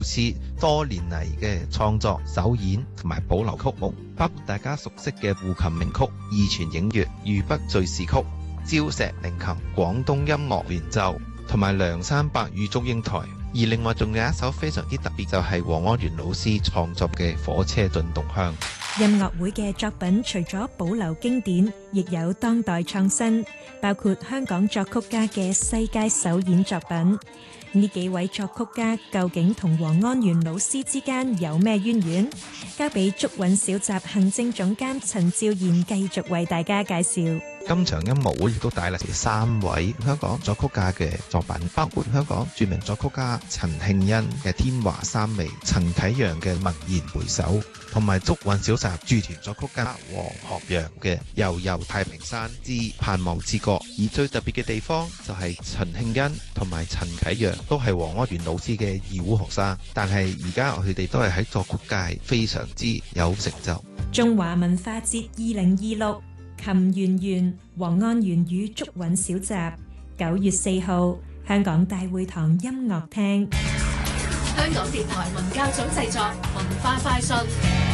是多年嚟嘅創作、首演同埋保留曲目，包括大家熟悉嘅胡琴名曲《二泉映月》、《豫北敘事曲》、焦石鈴琴、廣東音樂聯奏同埋梁山伯與祝英台。而另外仲有一首非常之特別，就係黃安源老師創作嘅《火車進洞鄉》。 音樂會嘅作品除咗保留經典，亦有當代創新，包括香港作曲家嘅世界首演作品。呢幾位作曲家究竟同黃安源老師之間有咩淵源？交俾竹韻小集行政總監陳兆賢繼續為大家介紹。 今場音樂會亦都帶嚟3位香港作曲家嘅作品，包括香港著名作曲家陳慶恩嘅《天華三味》、陳啟陽嘅《驀然回首》，同埋竹韻小集駐團作曲家黃學陽嘅《悠悠太平山之盼望之歌》。而最特別嘅地方就係陳慶恩同埋陳啟陽都係黃安源老師嘅二胡學生，但係而家佢哋都係喺作曲界非常之有成就。 中華文化節2026琴圓圓黃安源與竹韻小集9月4號香港大會堂音樂廳。 香港電台文教組製作文化快訊。